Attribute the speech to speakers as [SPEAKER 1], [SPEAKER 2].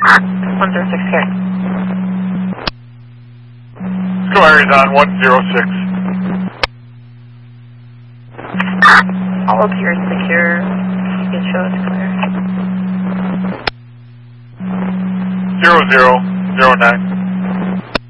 [SPEAKER 1] 106K.
[SPEAKER 2] Let's go Arizona 106.
[SPEAKER 1] All appears secure. It shows clear.
[SPEAKER 2] 0009.